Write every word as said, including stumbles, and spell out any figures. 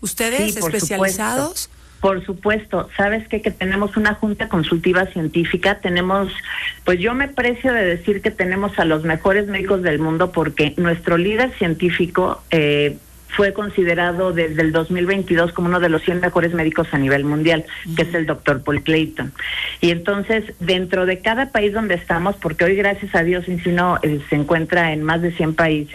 ¿Ustedes Sí, por especializados? supuesto. Por supuesto, ¿sabes qué? Que tenemos una junta consultiva científica, tenemos, pues yo me precio de decir que tenemos a los mejores médicos del mundo porque nuestro líder científico eh, fue considerado desde el dos mil veintidós como uno de los cien mejores médicos a nivel mundial, uh-huh. que es el doctor Paul Clayton. Y entonces, dentro de cada país donde estamos, porque hoy gracias a Dios Encino eh, se encuentra en más de cien países,